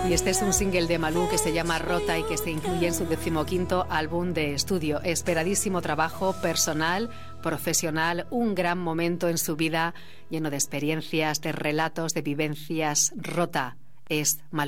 Y este es un single de Malú que se llama Rota y que se incluye en su 15º álbum de estudio. Esperadísimo trabajo personal, profesional, un gran momento en su vida lleno de experiencias, de relatos, de vivencias. Rota es Malú.